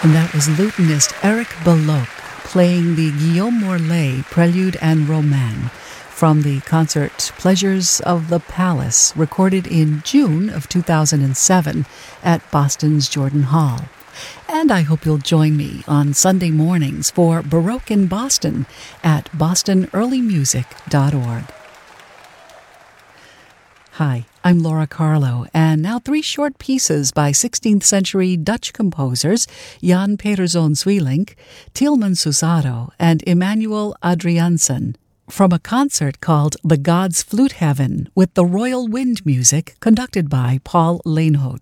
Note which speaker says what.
Speaker 1: And that was lutenist Eric Belloc playing the Guillaume Morlet Prelude and Roman from the concert Pleasures of the Palace, recorded in June of 2007 at Boston's Jordan Hall. And I hope you'll join me on Sunday mornings for Baroque in Boston at bostonearlymusic.org. Hi, I'm Laura Carlo, and now 3 short pieces by 16th century Dutch composers Jan Pieterszoon Sweelinck, Tieleman Susado, and Emmanuel Adriaansen, from a concert called The Gods' Flute Heaven with the Royal Wind Music conducted by Paul Leenhout.